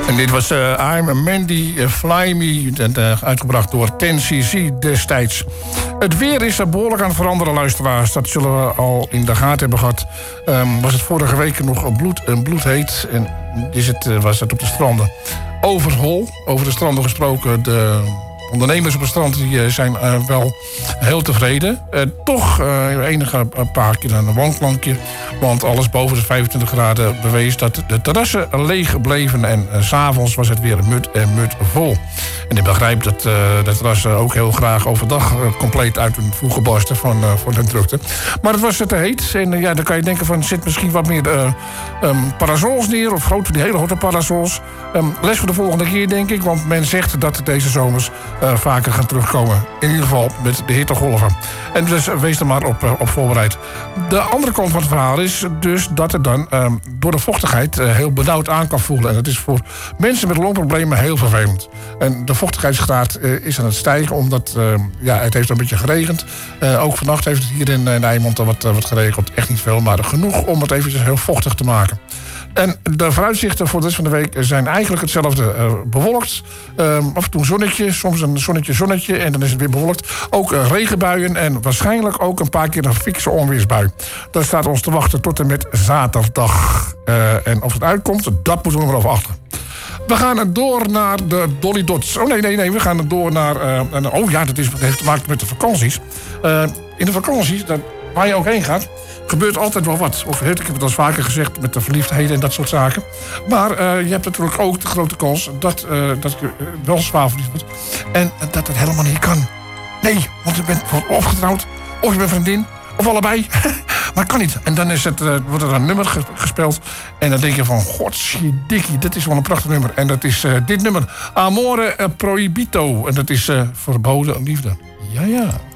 En dit was I'm a Mandy, Fly Me, uitgebracht door 10cc destijds. Het weer is behoorlijk aan het veranderen, luisteraars. Dat zullen we al in de gaten hebben gehad. Was het vorige week nog bloedheet en was het op de stranden overhol. Over de stranden gesproken, de ondernemers op het strand die zijn wel heel tevreden. Toch enige paar keer een wanklankje. Want alles boven de 25 graden bewees dat de terrassen leeg bleven. En 's avonds was het weer mut en mut vol. En ik begrijp dat de terrassen ook heel graag overdag compleet uit hun voegen barsten van de drukte. Maar het was te heet. En dan kan je denken van zit misschien wat meer parasols neer. Of die hele grote parasols. Les voor de volgende keer denk ik. Want men zegt dat deze zomers vaker gaan terugkomen. In ieder geval met de hittegolven. En dus wees er maar op voorbereid. De andere kant van het verhaal is dus dat het dan door de vochtigheid heel benauwd aan kan voelen. En dat is voor mensen met longproblemen heel vervelend. En de vochtigheidsgraad is aan het stijgen omdat het heeft een beetje geregend. Ook vannacht heeft het hier in Eimond wat geregeld. Echt niet veel, maar genoeg om het eventjes heel vochtig te maken. En de vooruitzichten voor de rest van de week zijn eigenlijk hetzelfde. Bewolkt, af en toe zonnetje, soms een zonnetje en dan is het weer bewolkt. Ook regenbuien en waarschijnlijk ook een paar keer een fikse onweersbui. Dat staat ons te wachten tot en met zaterdag. En of het uitkomt, dat moeten we nog wel afwachten. We gaan door naar de Dolly Dots. Oh nee, we gaan door naar... dat heeft te maken met de vakanties. In de vakanties, waar je ook heen gaat, gebeurt altijd wel wat. Of ik heb het al eens vaker gezegd met de verliefdheden en dat soort zaken. Maar je hebt natuurlijk ook de grote kans dat je wel zwaar verliefd wordt. En dat het helemaal niet kan. Nee, want je bent of getrouwd, of je bent vriendin, of allebei. Maar kan niet. En dan wordt er een nummer gespeeld. En dan denk je van, godzidikkie, dit is wel een prachtig nummer. En dat is dit nummer, Amore Proibito. En dat is verboden liefde. Ja.